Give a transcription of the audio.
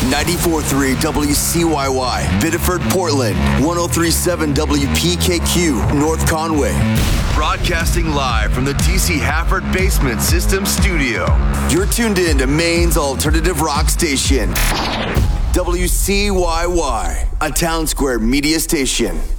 94.3 WCYY, Biddeford, Portland, 103.7 WPKQ, North Conway. Broadcasting live from the DC Hafford Basement System Studio. You're tuned in to Maine's alternative rock station, WCYY, a Town Square media station.